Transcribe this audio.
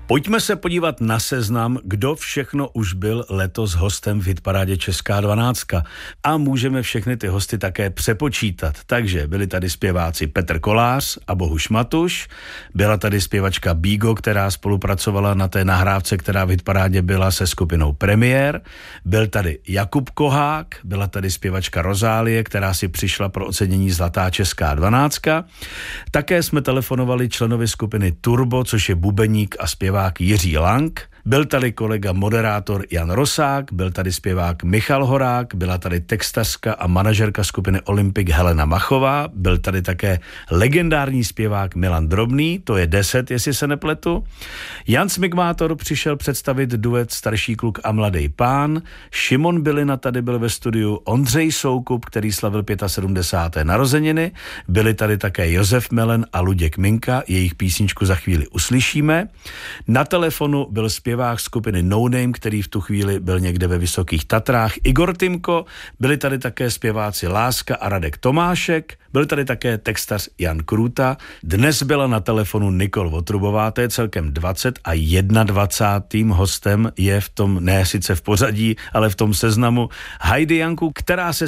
Pojďme se podívat na seznam, kdo všechno už byl letos hostem v hitparádě Česká 12. A můžeme všechny ty hosty také přepočítat. Takže byli tady zpěváci Petr Kolář a Bohuš Matuš, byla tady zpěvačka Bígo, která spolupracovala na té nahrávce, která v hitparádě byla se skupinou Premiér, byl tady Jakub Kohák, byla tady zpěvačka Rozálie, která si přišla pro ocenění Zlatá Česká 12. Také jsme telefonovali členovi skupiny Turbo, což je bubeník a zpěvák Jiří Lang, byl tady kolega moderátor Jan Rosák, byl tady zpěvák Michal Horák, byla tady textařka a manažerka skupiny Olympik Helena Machová, byl tady také legendární zpěvák Milan Drobný, to je 10, jestli se nepletu. Jan Smigmátor přišel představit duet Starší kluk a mladý pán, Šimon Bylina tady byl ve studiu, Ondřej Soukup, který slavil 75. narozeniny, byli tady také Josef Melen a Luděk Minka, jejich písničku za chvíli uslyšíme. Na telefonu byl zpěvák skupiny No Name, který v tu chvíli byl někde ve Vysokých Tatrách, Igor Timko, byli tady také zpěváci Láska a Radek Tomášek, byl tady také textař Jan Krůta, dnes byla na telefonu Nikol Votrubová, to je celkem 20 a 21. hostem je v tom, ne sice v pořadí, ale v tom seznamu Heidi Janku, která se